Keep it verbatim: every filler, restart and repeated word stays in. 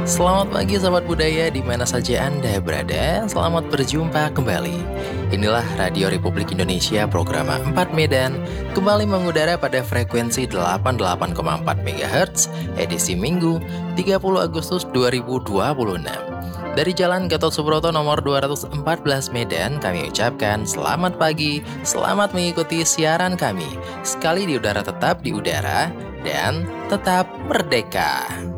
Selamat pagi sahabat budaya di mana saja Anda berada. Selamat berjumpa kembali. Inilah Radio Republik Indonesia program empat Medan kembali mengudara pada frekuensi delapan puluh delapan koma empat MHz edisi Minggu tiga puluh Agustus dua ribu dua puluh enam. Dari Jalan Gatot Subroto nomor dua ratus empat belas Medan, kami ucapkan selamat pagi, selamat mengikuti siaran kami. Sekali di udara tetap di udara dan tetap merdeka.